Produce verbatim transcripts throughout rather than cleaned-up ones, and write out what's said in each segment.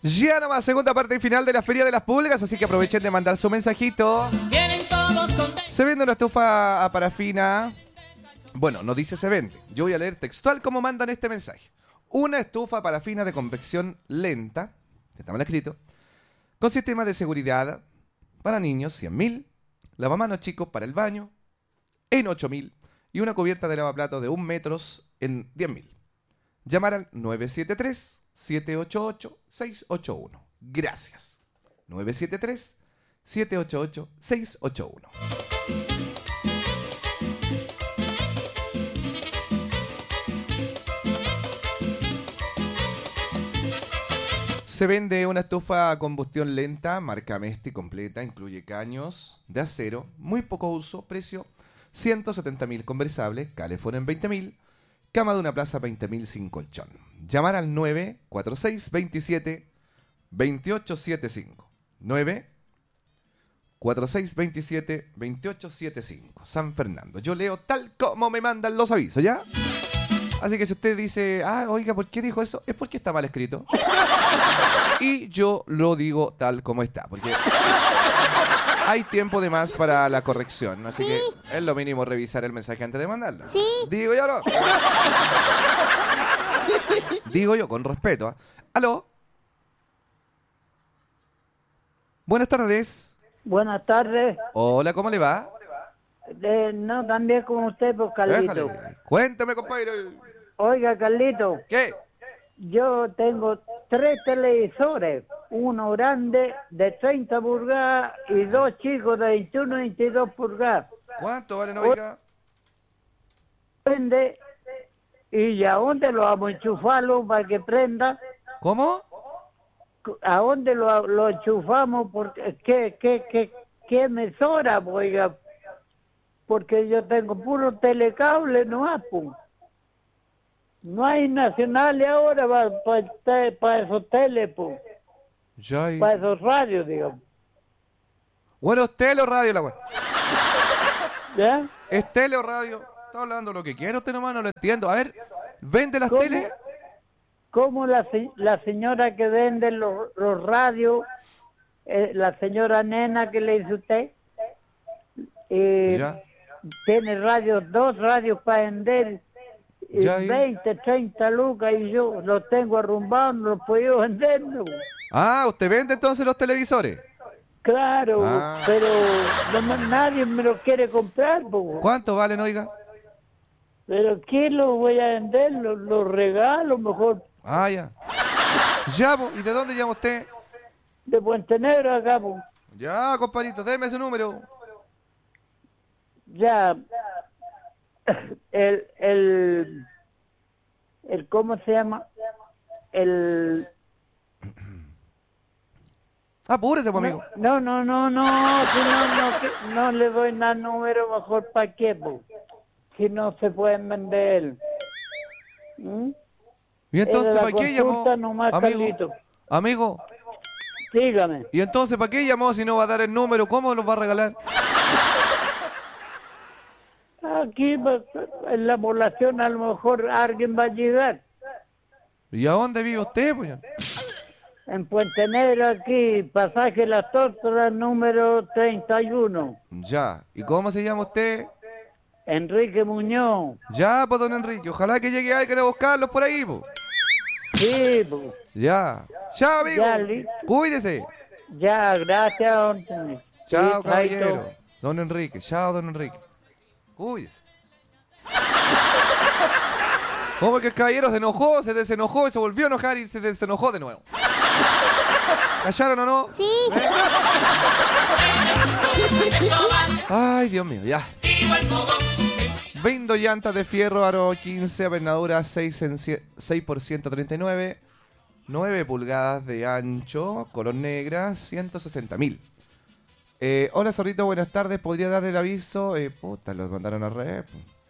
Ya nomás, segunda parte y final de la Feria de las Pulgas, así que aprovechen de mandar su mensajito. Se vende una estufa a parafina. Bueno, no dice se vende. Yo voy a leer textual cómo mandan este mensaje. Una estufa parafina de convección lenta, está mal escrito, con sistema de seguridad para niños, cien mil, lavamanos chicos para el baño, en ocho mil, y una cubierta de lavaplatos de un metro en diez mil. Llamar al nueve siete tres, siete ocho ocho, seis ocho uno. Gracias. nueve siete tres, siete ocho ocho, seis ocho uno. Se vende una estufa a combustión lenta, marca Mesti completa, incluye caños de acero, muy poco uso, precio ciento setenta mil conversable, calefón en veinte mil, cama de una plaza veinte mil sin colchón. Llamar al nueve cuatro seis, veintisiete, veintiocho setenta y cinco. nueve cuatro seis, veintisiete, veintiocho setenta y cinco. San Fernando. Yo leo tal como me mandan los avisos, ¿ya? Así que si usted dice, ah, oiga, ¿por qué dijo eso? Es porque está mal escrito. Y yo lo digo tal como está, porque hay tiempo de más para la corrección. Así sí. que es lo mínimo revisar el mensaje antes de mandarlo. Sí. Digo yo, no. Digo yo, con respeto. ¿eh? ¿Aló? Buenas tardes. Buenas tardes. Hola, ¿cómo le va? Eh, no, también con usted, pues, Carlito. Déjale. Cuéntame, compadre. Oiga, Carlito. ¿Qué? Yo tengo tres televisores. Uno grande de treinta pulgadas y dos chicos de veintiuno y veintidós pulgadas. ¿Cuánto vale, oiga? Prende. ¿Y a dónde lo vamos a enchufarlo para que prenda? ¿Cómo? ¿A dónde lo, lo enchufamos? Porque, ¿qué, qué, qué, qué emisora, oiga? Porque yo tengo puro telecable, no Apu. No hay nacionales ahora para pa, pa esos tele, pues. Ya y... Para esos radios, digamos. Bueno, ¿es tele o radio la weá? ¿Ya? ¿Es tele o radio? Está hablando lo que quiere usted nomás, no lo entiendo. A ver, ¿vende las ¿Cómo? teles? ¿Cómo la, la señora que vende los, los radios, eh, la señora nena que le dice usted, eh, Ya. tiene radios, dos radios para vender, y Ya, y- veinte, treinta lucas, y yo los tengo arrumbados, no los puedo vender, no. Ah, ¿usted vende entonces los televisores? Claro, Ah. pero no, no- nadie me los quiere comprar, po. ¿Cuánto valen, oiga? Pero ¿quién los voy a vender? Los, los regalo mejor Ah, ya. Ya, po. ¿Y de dónde llama usted? de Puente Negro acá, po. Ya, compadrito, déme su número. Ya, el, el, el, ¿cómo se llama? El... Apúrese, pues, amigo. No, no, no, no, si no, no, que- no le doy nada número, mejor para qué, po. Si no se pueden vender. ¿Mm? ¿Y entonces Era la para qué llamó? consulta nomás, Amigo, Carlito. amigo, Dígame. ¿y entonces para qué llamó si no va a dar el número? ¿Cómo los va a regalar? Aquí pues, en la población a lo mejor alguien va a llegar. ¿Y a dónde vive usted, pues? En Puente Negro, aquí, pasaje Las Tórtolas, número treinta y uno. Ya. ¿Y cómo se llama usted? Enrique Muñoz. Ya, pues, don Enrique. Ojalá que llegue alguien a buscarlos por ahí, pues. Sí, pues. Ya. Ya, amigo. Ya, listo. Cuídese. Ya, gracias, don Tony. Chao, Sí, caballero. chaito. Don Enrique. Chao, don Enrique. Cuídese. ¿Cómo que el caballero se enojó, se desenojó y se volvió a enojar y se desenojó de nuevo? ¿Callaron o no? Sí. Ay, Dios mío, ya. Vendo llantas de fierro, aro quince, apernadura seis, en cie- seis por ciento treinta y nueve, nueve pulgadas de ancho, color negra, ciento sesenta mil. Eh, hola, Zorrito, buenas tardes. ¿Podría darle el aviso? Eh, puta, los mandaron a red.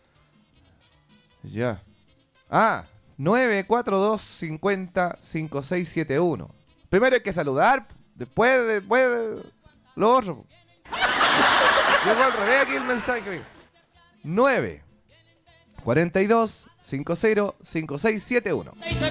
Ya. Ah, nueve cuatro dos cinco cero cinco seis siete uno. Primero hay que saludar, después, después, de lo otro. Llegó al revés aquí el mensaje. nueve cuatro dos cinco cero cinco seis siete uno.